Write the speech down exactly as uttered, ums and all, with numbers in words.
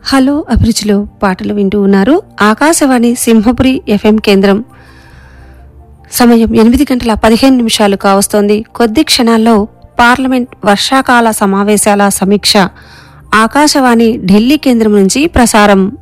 Hello అభిరుచిలో పాటలు వింటూ ఉన్నారు. ఆకాశవాణి సింహపురి ఎఫ్ఎం కేంద్రం. సమయం ఎనిమిది గంటల పదిహేను నిమిషాలు కావస్తోంది. కొద్ది క్షణాల్లో పార్లమెంట్ వర్షాకాల సమావేశాల సమీక్ష ఆకాశవాణి ఢిల్లీ కేంద్రం నుంచి ప్రసారం.